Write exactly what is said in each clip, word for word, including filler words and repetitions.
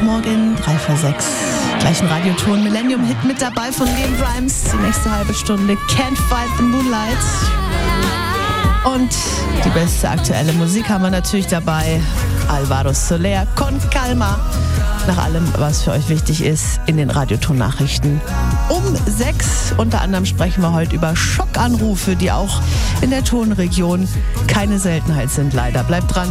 Morgen, drei vor sechs. Gleich ein Radioton Millennium-Hit mit dabei von Liam Grimes. Die nächste halbe Stunde Can't Fight the Moonlight. Und die beste aktuelle Musik haben wir natürlich dabei. Alvaro Soler, Con Calma. Nach allem, was für euch wichtig ist, in den Radioton-Nachrichten um sechs. Unter anderem sprechen wir heute über Schockanrufe, die auch in der Tonregion keine Seltenheit sind, leider. Bleibt dran.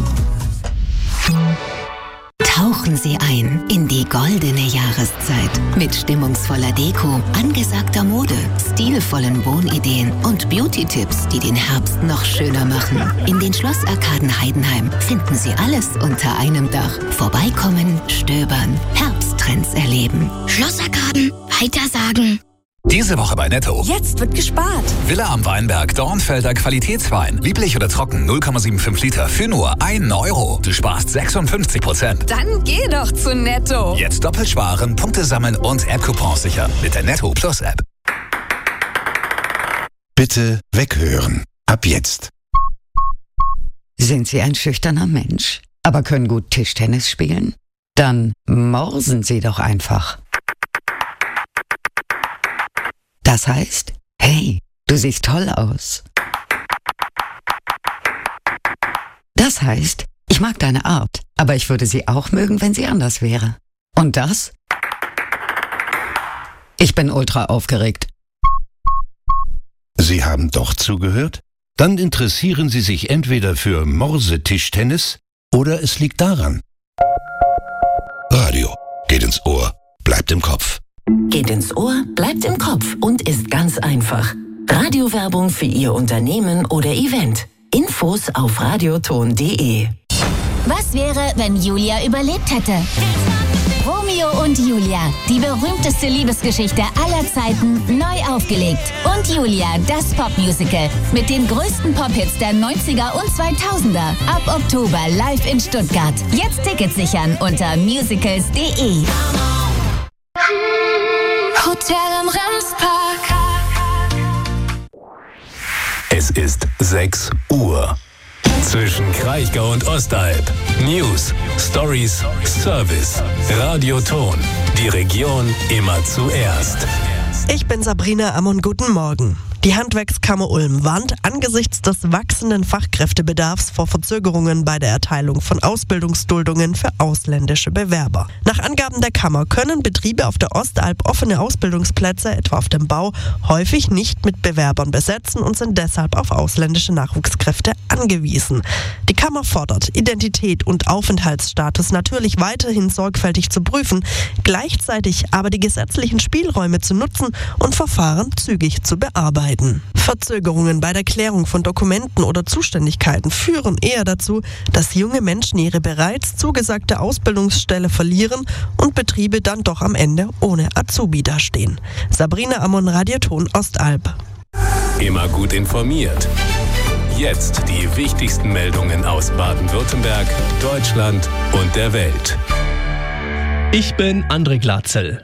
Tauchen Sie ein in die goldene Jahreszeit mit stimmungsvoller Deko, angesagter Mode, stilvollen Wohnideen und Beauty-Tipps, die den Herbst noch schöner machen. In den Schlossarkaden Heidenheim finden Sie alles unter einem Dach. Vorbeikommen, stöbern, Herbsttrends erleben. Schlossarkaden, weitersagen. Diese Woche bei Netto. Jetzt wird gespart. Villa am Weinberg, Dornfelder Qualitätswein. Lieblich oder trocken, null Komma fünfundsiebzig Liter für nur einen Euro. Du sparst sechsundfünfzig Prozent. Dann geh doch zu Netto. Jetzt doppelt sparen, Punkte sammeln und App-Coupons sichern mit der Netto Plus App. Bitte weghören. Ab jetzt. Sind Sie ein schüchterner Mensch, aber können gut Tischtennis spielen? Dann morsen Sie doch einfach. Das heißt, hey, du siehst toll aus. Das heißt, ich mag deine Art, aber ich würde sie auch mögen, wenn sie anders wäre. Und das? Ich bin ultra aufgeregt. Sie haben doch zugehört? Dann interessieren Sie sich entweder für Morse-Tischtennis oder es liegt daran. Radio geht ins Ohr, bleibt im Kopf. Geht ins Ohr, bleibt im Kopf und ist ganz einfach. Radiowerbung für Ihr Unternehmen oder Event. Infos auf radioton punkt de. Was wäre, wenn Julia überlebt hätte? Romeo und Julia, die berühmteste Liebesgeschichte aller Zeiten, neu aufgelegt. Und Julia, das Popmusical mit den größten Pop-Hits der neunziger und zweitausender. Ab Oktober live in Stuttgart. Jetzt Tickets sichern unter musicals punkt de. Hotel am Remspark. Es ist sechs Uhr. Zwischen Kraichgau und Ostalb. News, Stories, Service. Radioton. Die Region immer zuerst. Ich bin Sabrina Ammon, guten Morgen. Die Handwerkskammer Ulm warnt angesichts des wachsenden Fachkräftebedarfs vor Verzögerungen bei der Erteilung von Ausbildungsduldungen für ausländische Bewerber. Nach Angaben der Kammer können Betriebe auf der Ostalb offene Ausbildungsplätze, etwa auf dem Bau, häufig nicht mit Bewerbern besetzen und sind deshalb auf ausländische Nachwuchskräfte angewiesen. Die Kammer fordert, Identität und Aufenthaltsstatus natürlich weiterhin sorgfältig zu prüfen, gleichzeitig aber die gesetzlichen Spielräume zu nutzen und Verfahren zügig zu bearbeiten. Verzögerungen bei der Klärung von Dokumenten oder Zuständigkeiten führen eher dazu, dass junge Menschen ihre bereits zugesagte Ausbildungsstelle verlieren und Betriebe dann doch am Ende ohne Azubi dastehen. Sabrina Ammon, Radioton Ostalb. Immer gut informiert. Jetzt die wichtigsten Meldungen aus Baden-Württemberg, Deutschland und der Welt. Ich bin André Glatzel.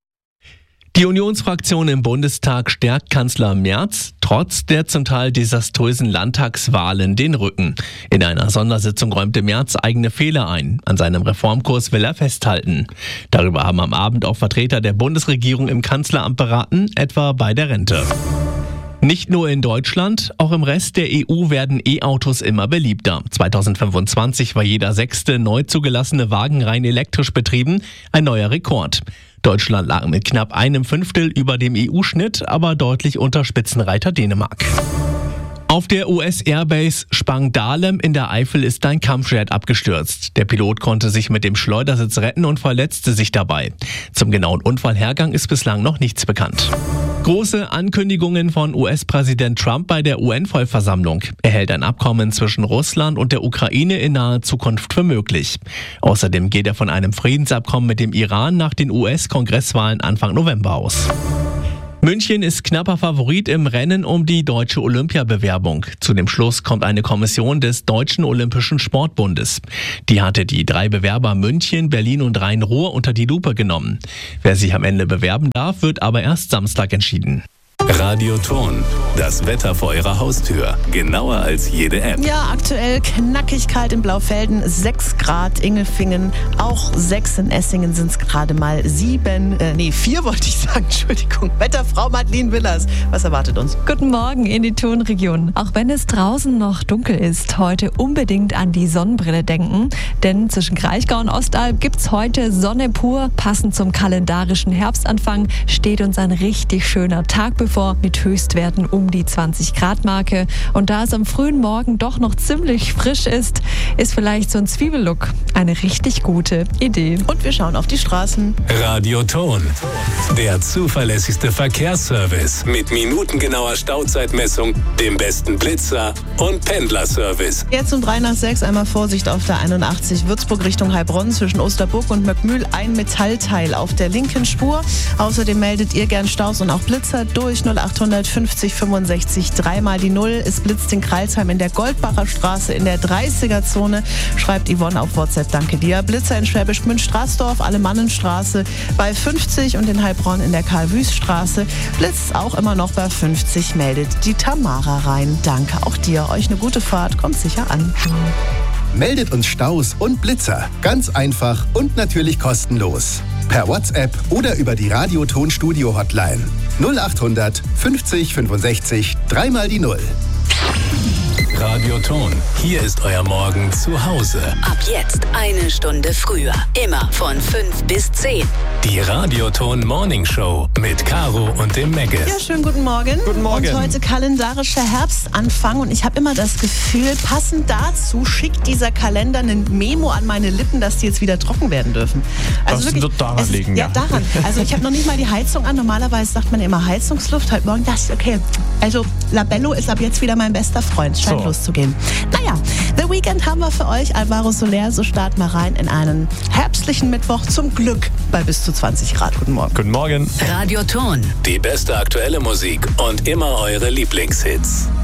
Die Unionsfraktion im Bundestag stärkt Kanzler Merz trotz der zum Teil desaströsen Landtagswahlen den Rücken. In einer Sondersitzung räumte Merz eigene Fehler ein. An seinem Reformkurs will er festhalten. Darüber haben am Abend auch Vertreter der Bundesregierung im Kanzleramt beraten, etwa bei der Rente. Nicht nur in Deutschland, auch im Rest der E U werden E-Autos immer beliebter. zweitausendfünfundzwanzig war jeder sechste neu zugelassene Wagen rein elektrisch betrieben, ein neuer Rekord. Deutschland lag mit knapp einem Fünftel über dem E U-Schnitt, aber deutlich unter Spitzenreiter Dänemark. Auf der U S-Airbase Spangdahlem in der Eifel ist ein Kampfjet abgestürzt. Der Pilot konnte sich mit dem Schleudersitz retten und verletzte sich dabei. Zum genauen Unfallhergang ist bislang noch nichts bekannt. Große Ankündigungen von U S-Präsident Trump bei der U N-Vollversammlung. Er hält ein Abkommen zwischen Russland und der Ukraine in naher Zukunft für möglich. Außerdem geht er von einem Friedensabkommen mit dem Iran nach den U S-Kongresswahlen Anfang November aus. München ist knapper Favorit im Rennen um die deutsche Olympiabewerbung. Zu dem Schluss kommt eine Kommission des Deutschen Olympischen Sportbundes. Die hatte die drei Bewerber München, Berlin und Rhein-Ruhr unter die Lupe genommen. Wer sich am Ende bewerben darf, wird aber erst Samstag entschieden. Radioton, das Wetter vor Ihrer Haustür. Genauer als jede App. Ja, aktuell knackig kalt in Blaufelden, sechs Grad, Ingelfingen, auch sechs in Essingen sind es gerade mal sieben, äh, nee, vier wollte ich sagen, Entschuldigung. Wetterfrau Madeleine Willers, was erwartet uns? Guten Morgen in die Tonregion. Auch wenn es draußen noch dunkel ist, heute unbedingt an die Sonnenbrille denken, denn zwischen Kraichgau und Ostalb gibt's heute Sonne pur. Passend zum kalendarischen Herbstanfang steht uns ein richtig schöner Tag bevor, mit Höchstwerten um die zwanzig Grad Marke. Und da es am frühen Morgen doch noch ziemlich frisch ist, ist vielleicht so ein Zwiebellook eine richtig gute Idee. Und wir schauen auf die Straßen. Radioton, der zuverlässigste Verkehrsservice mit minutengenauer Stauzeitmessung, dem besten Blitzer und Pendlerservice. Jetzt um drei nach sechs einmal Vorsicht auf der einundachtzig Würzburg Richtung Heilbronn zwischen Osterburg und Möckmühl. Ein Metallteil auf der linken Spur. Außerdem meldet ihr gern Staus und auch Blitzer durch null acht fünfzig fünfundsechzig dreimal die Null. Es blitzt in Kreilsheim in der Goldbacher Straße in der dreißiger Zone. Schreibt Yvonne auf WhatsApp, danke dir. Blitzer in Schwäbisch Gmünd Straßdorf, Alemannenstraße bei fünfzig und in Heilbronn in der Karl-Wüst-Straße. Blitzt auch immer noch bei fünfzig, meldet die Tamara rein. Danke auch dir. Euch eine gute Fahrt, kommt sicher an. Meldet uns Staus und Blitzer. Ganz einfach und natürlich kostenlos. Per WhatsApp oder über die Radioton-Studio-Hotline. null acht fünfzig fünfundsechzig dreimal die Null. Radioton, hier ist euer Morgen zu Hause. Ab jetzt eine Stunde früher. Immer von fünf bis zehn. Die Radioton Morning Show mit Caro und dem Megge. Ja, schönen guten Morgen. Guten Morgen. Und heute kalendarischer Herbstanfang und ich habe immer das Gefühl, passend dazu schickt dieser Kalender einen Memo an meine Lippen, dass die jetzt wieder trocken werden dürfen. Also das wirklich, wird daran es ist, liegen, ja. ja. daran. Also ich habe noch nicht mal die Heizung an. Normalerweise sagt man immer Heizungsluft. Heute Morgen dachte ich, okay, also Labello ist ab jetzt wieder mein bester Freund. Scheint So. loszugehen. Naja, The Weekend haben wir für euch. Alvaro Soler, so starten wir rein in einen herbstlichen Mittwoch. Zum Glück bei bis zu zwanzig Grad. Guten Morgen. Guten Morgen. Radioton. Die beste aktuelle Musik und immer eure Lieblingshits.